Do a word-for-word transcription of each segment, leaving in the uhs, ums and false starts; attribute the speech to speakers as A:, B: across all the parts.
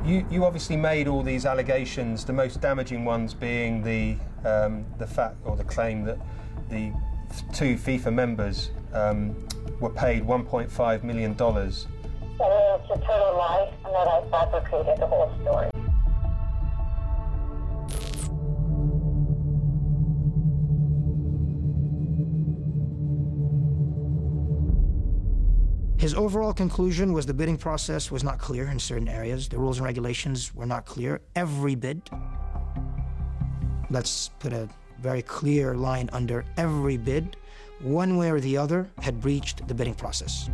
A: You, you obviously made all these allegations, the most damaging ones being the um, the fact or the claim that the two FIFA members um, were paid one point five million dollars.
B: That it's a total lie and that I fabricated the whole story.
C: His overall conclusion was the bidding process was not clear in certain areas. The rules and regulations were not clear. Every bid, let's put a very clear line under every bid, one way or the other, had breached the bidding process.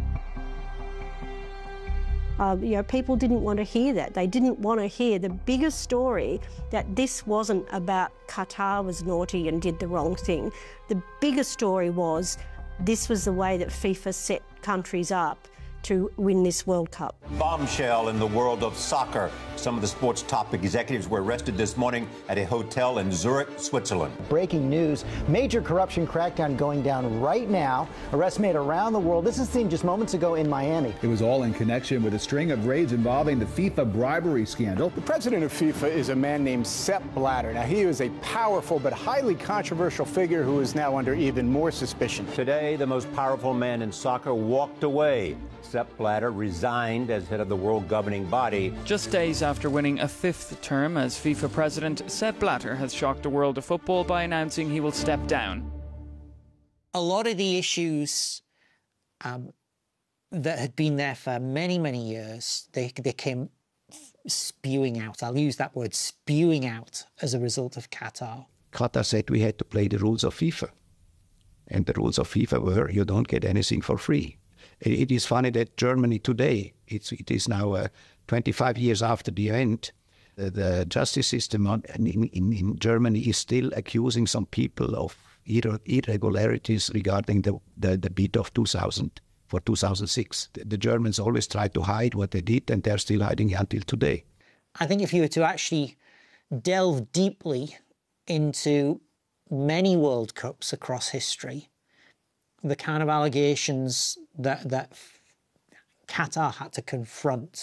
D: Uh, you know, people didn't want to hear that. They didn't want to hear the bigger story that this wasn't about Qatar was naughty and did the wrong thing. The bigger story was this was the way that FIFA set countries up to win this World Cup.
E: Bombshell in the world of soccer. Some of the sports top executives were arrested this morning at a hotel in Zurich, Switzerland.
F: Breaking news, major corruption crackdown going down right now. Arrests made around the world. This is seen just moments ago in Miami.
G: It was all in connection with a string of raids involving the FIFA bribery scandal.
H: The president of FIFA is a man named Sepp Blatter. Now, he is a powerful but highly controversial figure who is now under even more suspicion.
E: Today, the most powerful man in soccer walked away. Sepp Blatter resigned as head of the world governing body.
I: Just days after winning a fifth term as FIFA president, Sepp Blatter has shocked the world of football by announcing he will step down.
J: A lot of the issues um, that had been there for many, many years, they, they came spewing out. I'll use that word, spewing out, as a result of Qatar.
K: Qatar said we had to play the rules of FIFA. And the rules of FIFA were you don't get anything for free. It is funny that Germany today, it's, it is now uh, twenty-five years after the event, uh, the justice system on, in, in, in Germany is still accusing some people of ir- irregularities regarding the, the, the bid of two thousand, for two thousand six. The, the Germans always try to hide what they did, and they're still hiding it until today.
J: I think if you were to actually delve deeply into many World Cups across history, the kind of allegations that, that Qatar had to confront,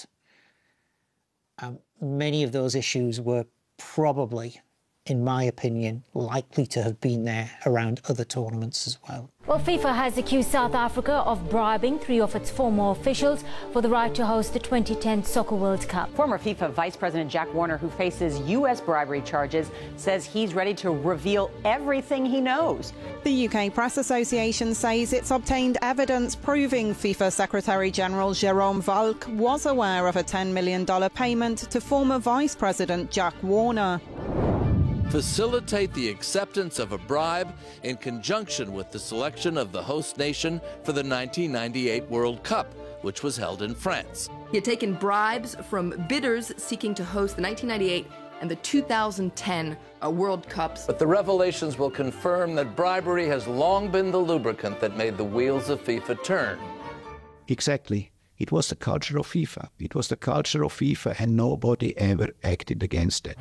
J: um, many of those issues were probably, in my opinion, likely to have been there around other tournaments as well.
L: Well, FIFA has accused South Africa of bribing three of its former officials for the right to host the twenty ten Soccer World Cup.
M: Former FIFA Vice President Jack Warner, who faces U S bribery charges, says he's ready to reveal everything he knows.
N: The U K Press Association says it's obtained evidence proving FIFA Secretary-General Jérôme Valcke was aware of a ten million dollars payment to former Vice President Jack Warner.
O: Facilitate the acceptance of a bribe in conjunction with the selection of the host nation for the nineteen ninety-eight World Cup, which was held in France.
P: He had taken bribes from bidders seeking to host the nineteen ninety-eight and the two thousand ten uh, World Cups.
O: But the revelations will confirm that bribery has long been the lubricant that made the wheels of FIFA turn.
K: Exactly. It was the culture of FIFA. It was the culture of FIFA, and nobody ever acted against it.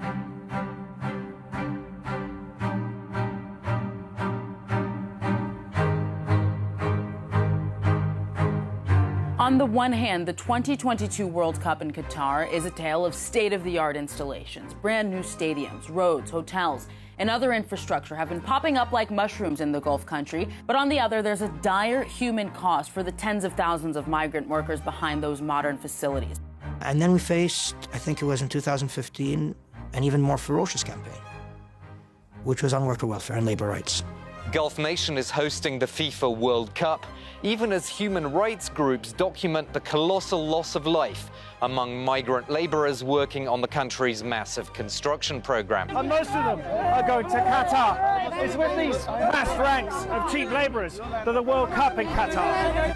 Q: On the one hand, the twenty twenty-two World Cup in Qatar is a tale of state-of-the-art installations. Brand new stadiums, roads, hotels, and other infrastructure have been popping up like mushrooms in the Gulf country. But on the other, there's a dire human cost for the tens of thousands of migrant workers behind those modern facilities.
C: And then we faced, I think it was in two thousand fifteen, an even more ferocious campaign, which was on worker welfare and labor rights.
R: Gulf nation is hosting the FIFA World Cup, even as human rights groups document the colossal loss of life among migrant laborers working on the country's massive construction program.
S: And most of them are going to Qatar. It's with these mass ranks of cheap laborers that the World Cup in Qatar.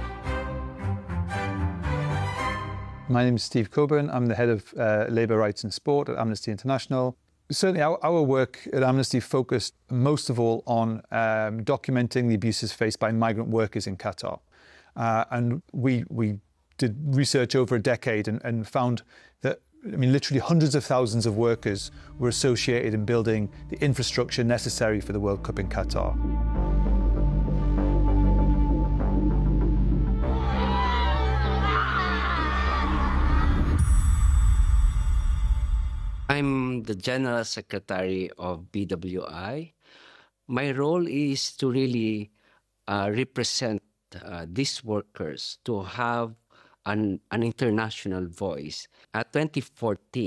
T: My name is Steve Coburn. I'm the head of uh, Labour Rights and Sport at Amnesty International. Certainly our, our work at Amnesty focused most of all on um, documenting the abuses faced by migrant workers in Qatar. Uh, and we, we did research over a decade and, and found that, I mean, literally hundreds of thousands of workers were associated in building the infrastructure necessary for the World Cup in Qatar.
U: I'm the General Secretary of B W I. My role is to really uh, represent uh, these workers to have an, an international voice. At twenty fourteen,